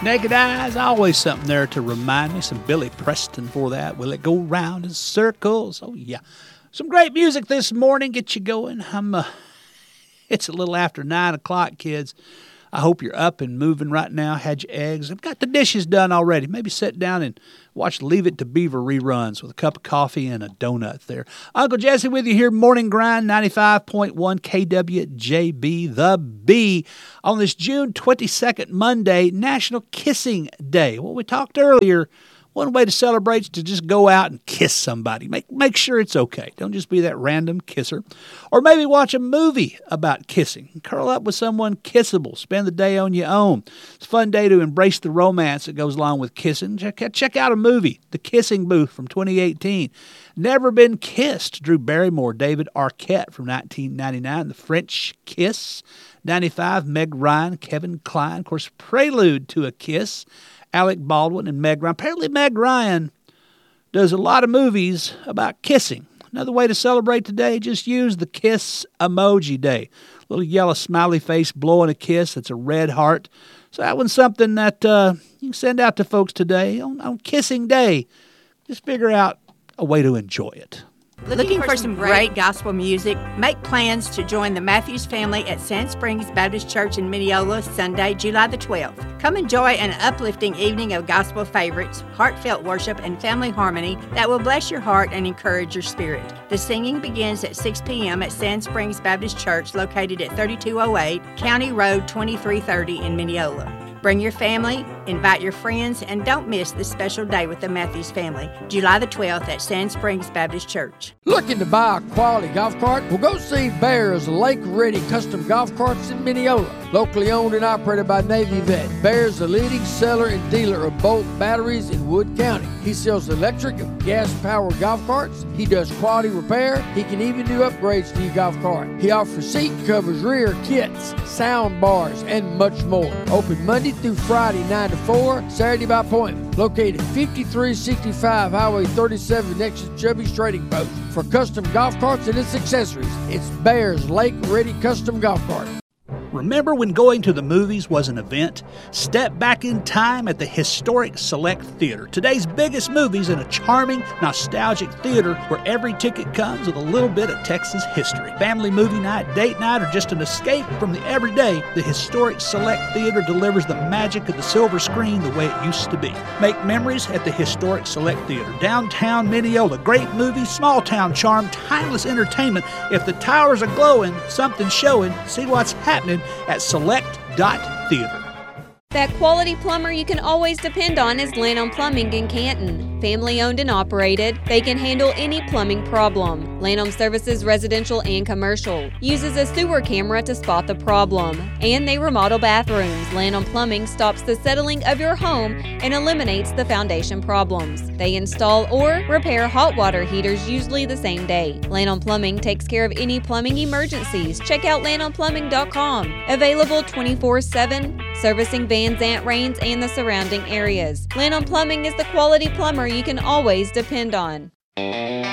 Naked Eyes, always something there to remind me. Some Billy Preston for that. Will it go round in circles? Oh, yeah. Some great music this morning. Get you going. It's a little after 9 o'clock, kids. I hope you're up and moving right now. Had your eggs. I've got the dishes done already. Maybe sit down and watch Leave It to Beaver reruns with a cup of coffee and a donut there. Uncle Jesse with you here, Morning Grind, 95.1 KWJB, The B, on this June 22nd, Monday, National Kissing Day. Well, we talked earlier, one way to celebrate is to just go out and kiss somebody. Make sure it's okay. Don't just be that random kisser. Or maybe watch a movie about kissing. Curl up with someone kissable. Spend the day on your own. It's a fun day to embrace the romance that goes along with kissing. Check out a movie, The Kissing Booth from 2018. Never Been Kissed, Drew Barrymore, David Arquette from 1999. The French Kiss, 95, Meg Ryan, Kevin Kline. Of course, Prelude to a Kiss, Alec Baldwin and Meg Ryan. Apparently Meg Ryan does a lot of movies about kissing. Another way to celebrate today, just use the kiss emoji day. Little yellow smiley face blowing a kiss. That's a red heart. So that one's something that you can send out to folks today on Kissing Day. Just figure out a way to enjoy it. Looking for some great gospel music? Make plans to join the Matthews family at Sand Springs Baptist Church in Mineola Sunday, July the 12th. Come enjoy an uplifting evening of gospel favorites, heartfelt worship, and family harmony that will bless your heart and encourage your spirit. The singing begins at 6 p.m. at Sand Springs Baptist Church, located at 3208 County Road 2330 in Mineola. Bring your family, invite your friends, and don't miss this special day with the Matthews family, July the 12th at Sand Springs Baptist Church. Looking to buy a quality golf cart? Well, go see Bears Lake Ready Custom Golf Carts in Mineola. Locally owned and operated by Navy vet, Bears is the leading seller and dealer of Bolt batteries in Wood County. He sells electric and gas-powered golf carts. He does quality repair. He can even do upgrades to your golf cart. He offers seat covers, rear kits, sound bars, and much more. Open Monday through Friday, 9 to 4, Saturday by appointment. Located 5365 Highway 37 next to Chubby's Trading Post. For custom golf carts and its accessories, it's Bears Lake Ready Custom Golf Cart. Remember when going to the movies was an event? Step back in time at the historic Select Theater. Today's biggest movies in a charming, nostalgic theater where every ticket comes with a little bit of Texas history. Family movie night, date night, or just an escape from the everyday, the historic Select Theater delivers the magic of the silver screen the way it used to be. Make memories at the historic Select Theater. Downtown Mineola. Great movies, small town charm, timeless entertainment. If the towers are glowing, something's showing. See what's happening at select.theater. That quality plumber you can always depend on is Lanham Plumbing in Canton. Family owned and operated, they can handle any plumbing problem. Lanham services residential and commercial. Uses a sewer camera to spot the problem. And they remodel bathrooms. Lanham Plumbing stops the settling of your home and eliminates the foundation problems. They install or repair hot water heaters usually the same day. Lanham Plumbing takes care of any plumbing emergencies. Check out lanhamplumbing.com. Available 24/7, servicing Van Zant Rains and the surrounding areas. Lanham Plumbing is the quality plumber you can always depend on.